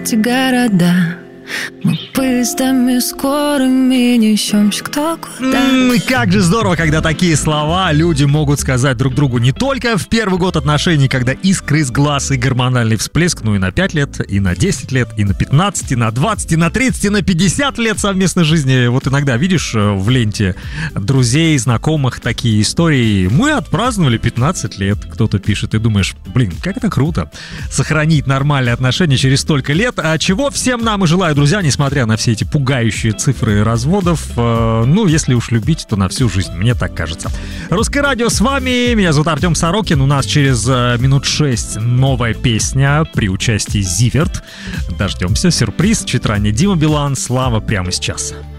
эти города. Мы поездами скорыми несемся кто куда. Как же здорово, когда такие слова люди могут сказать друг другу не только в первый год отношений, когда искры из глаз и гормональный всплеск, но и на 5 лет, и на 10 лет, и на 15, и на 20, и на 30, и на 50 лет совместной жизни. Вот иногда видишь в ленте друзей, знакомых такие истории. Мы отпраздновали 15 лет, кто-то пишет, и думаешь, блин, как это круто сохранить нормальные отношения через столько лет. А чего всем нам и желаю, друзья, несмотря на все эти пугающие цифры разводов, ну, если уж любить, то на всю жизнь, мне так кажется. Русское радио с вами, меня зовут Артем Сорокин, у нас через минут 6 новая песня при участии Зиверт. Дождемся, сюрприз, чуть ранее Дима Билан, Слава прямо сейчас.